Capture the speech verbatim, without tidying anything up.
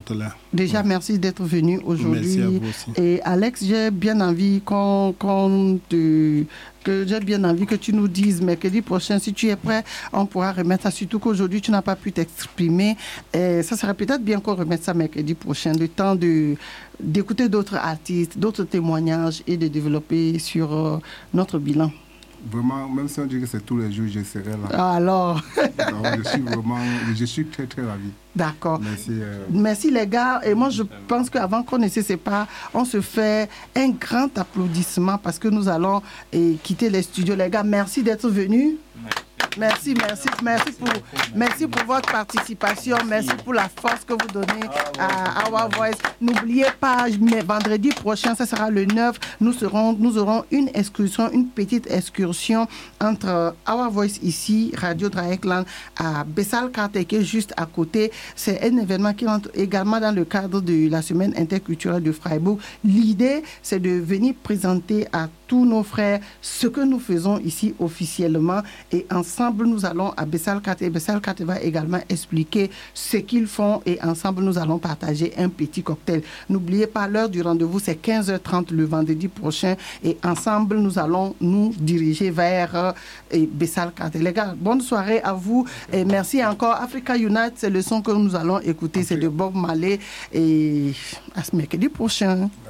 là. Déjà, ouais. merci d'être venu aujourd'hui. Merci à vous aussi. Et Alex, j'ai bien envie qu'on, qu'on te... que j'ai bien envie que tu nous dises mercredi prochain, si tu es prêt, on pourra remettre ça. Surtout qu'aujourd'hui, tu n'as pas pu t'exprimer. Et ça serait peut-être bien qu'on remette ça mercredi prochain, le temps de, d'écouter d'autres artistes, d'autres témoignages et de développer sur euh, notre bilan. Vraiment, même si on dit que c'est tous les jours, je serai là. Alors. Donc, je suis vraiment, je suis très très ravi. D'accord. Merci. Euh... Merci les gars. Et moi, je pense qu'avant qu'on ne se sépare, on se fait un grand applaudissement parce que nous allons eh, quitter les studios. Les gars, merci d'être venus. Merci, merci, merci pour, merci pour votre participation. Merci pour la force que vous donnez à Our Voice. N'oubliez pas, mais vendredi prochain, ça sera le neuf, nous, serons, nous aurons une excursion, une petite excursion entre Our Voice ici, Radio Draekland, à Bessalkate, qui est juste à côté. C'est un événement qui entre également dans le cadre de la semaine interculturelle de Freiburg. L'idée, c'est de venir présenter à tous nos frères ce que nous faisons ici officiellement et ensemble nous allons à Bessalkate et Bessalkate va également expliquer ce qu'ils font et ensemble nous allons partager un petit cocktail. N'oubliez pas, l'heure du rendez-vous c'est quinze heures trente le vendredi prochain et ensemble nous allons nous diriger vers euh, Bessalkate. Les gars, bonne soirée à vous et merci encore. Africa Unite, c'est le son que nous allons écouter, okay. C'est de Bob Marley et à ce mercredi prochain.